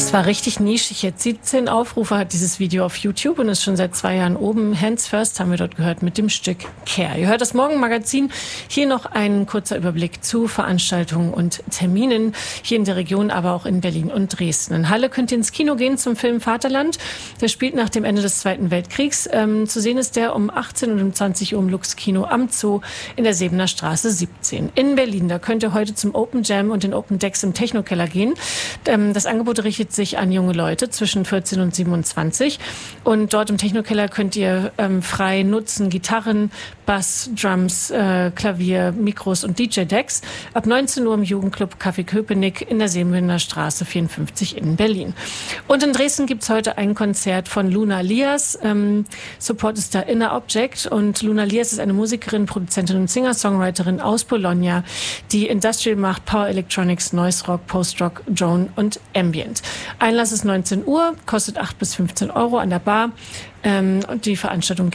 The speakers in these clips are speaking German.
Das war richtig nischig. Jetzt 17 Aufrufe hat dieses Video auf YouTube und ist schon seit 2 Jahren oben. Hands First haben wir dort gehört mit dem Stück Care. Ihr hört das Morgenmagazin. Hier noch ein kurzer Überblick zu Veranstaltungen und Terminen hier in der Region, aber auch in Berlin und Dresden. In Halle könnt ihr ins Kino gehen zum Film Vaterland. Der spielt nach dem Ende des Zweiten Weltkriegs. Zu sehen ist der um 18 und um 20 Uhr im Lux-Kino am Zoo in der Sebener Straße 17. In Berlin, da könnt ihr heute zum Open Jam und den Open Decks im Techno-Keller gehen. Das Angebot richtet sich an junge Leute zwischen 14 und 27. Und dort im Techno-Keller könnt ihr frei nutzen Gitarren, Bass, Drums, Klavier, Mikros und DJ-Decks. Ab 19 Uhr im Jugendclub Café Köpenick in der Sebener Straße 54 in Berlin. Und in Dresden gibt's heute ein Konzert von Luna Lias. Support ist da Inner Object. Und Luna Lias ist eine Musikerin, Produzentin und Singer-Songwriterin aus Bologna, die Industrial macht, Power Electronics, Noise Rock, Post Rock, Drone und Ambient. Einlass ist 19 Uhr, kostet 8 bis 15 Euro an der Bar. Und die Veranstaltung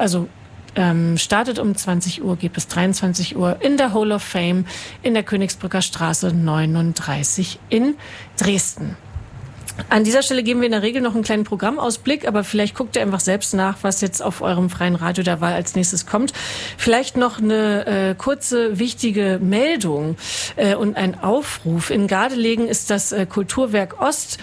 startet um 20 Uhr, geht bis 23 Uhr in der Hall of Fame in der Königsbrücker Straße 39 in Dresden. An dieser Stelle geben wir in der Regel noch einen kleinen Programmausblick, aber vielleicht guckt ihr einfach selbst nach, was jetzt auf eurem freien Radio der Wahl als nächstes kommt. Vielleicht noch eine kurze, wichtige Meldung und ein Aufruf. In Gardelegen ist das Kulturwerk Ost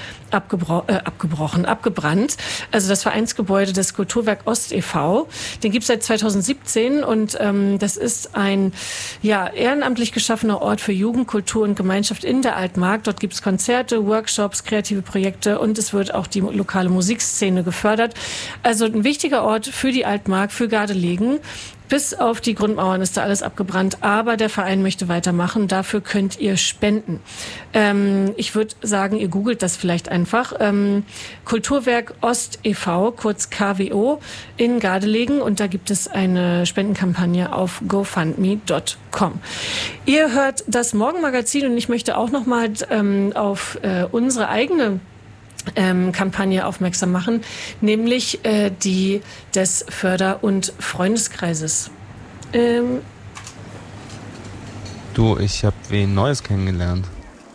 abgebrannt. Also das Vereinsgebäude des Kulturwerk Ost e.V. Den gibt's seit 2017 und das ist ein ehrenamtlich geschaffener Ort für Jugend, Kultur und Gemeinschaft in der Altmark. Dort gibt's Konzerte, Workshops, kreative Projekte und es wird auch die lokale Musikszene gefördert. Also ein wichtiger Ort für die Altmark, für Gardelegen. Bis auf die Grundmauern ist da alles abgebrannt, aber der Verein möchte weitermachen. Dafür könnt ihr spenden. Ich würde sagen, ihr googelt das vielleicht einfach. Kulturwerk Ost e.V., kurz KWO, in Gardelegen. Und da gibt es eine Spendenkampagne auf gofundme.com. Ihr hört das Morgenmagazin und ich möchte auch noch mal auf unsere eigene Kampagne aufmerksam machen, nämlich die des Förder- und Freundeskreises. Du, ich habe wen Neues kennengelernt.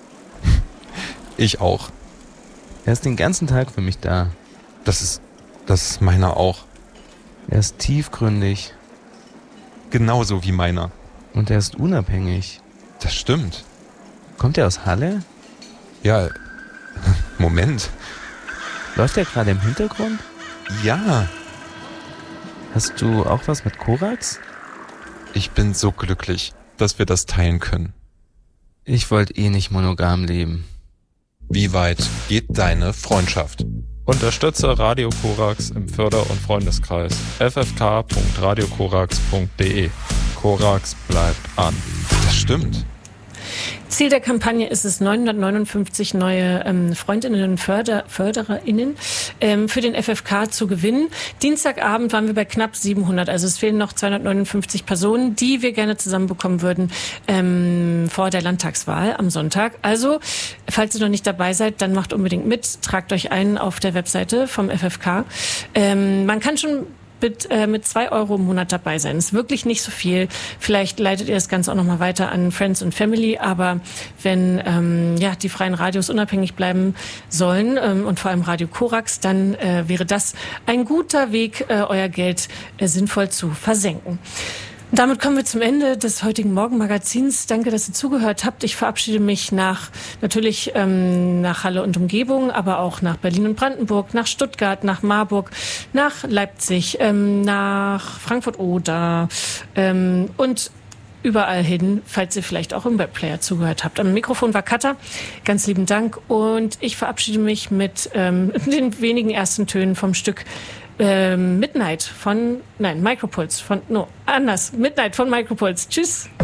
Ich auch. Er ist den ganzen Tag für mich da. Das ist meiner auch. Er ist tiefgründig. Genauso wie meiner. Und er ist unabhängig. Das stimmt. Kommt er aus Halle? Ja, Moment. Läuft er gerade im Hintergrund? Ja. Hast du auch was mit Korax? Ich bin so glücklich, dass wir das teilen können. Ich wollte nicht monogam leben. Wie weit geht deine Freundschaft? Unterstütze Radio Korax im Förder- und Freundeskreis. ffk.radiokorax.de. Korax bleibt an. Das stimmt. Ziel der Kampagne ist es, 959 neue Freundinnen und FördererInnen für den FFK zu gewinnen. Dienstagabend waren wir bei knapp 700, also es fehlen noch 259 Personen, die wir gerne zusammenbekommen würden vor der Landtagswahl am Sonntag. Also, falls ihr noch nicht dabei seid, dann macht unbedingt mit, tragt euch ein auf der Webseite vom FFK. Man kann schon mit 2 Euro im Monat dabei sein. Ist wirklich nicht so viel. Vielleicht leitet ihr das Ganze auch nochmal weiter an Friends und Family, aber wenn die freien Radios unabhängig bleiben sollen und vor allem Radio Korax, dann wäre das ein guter Weg, euer Geld sinnvoll zu versenken. Und damit kommen wir zum Ende des heutigen Morgenmagazins. Danke, dass ihr zugehört habt. Ich verabschiede mich nach Halle und Umgebung, aber auch nach Berlin und Brandenburg, nach Stuttgart, nach Marburg, nach Leipzig, nach Frankfurt-Oder und überall hin, falls ihr vielleicht auch im Webplayer zugehört habt. Am Mikrofon war Katha. Ganz lieben Dank und ich verabschiede mich mit den wenigen ersten Tönen vom Stück Midnight von Micropulse von Micropulse. Tschüss.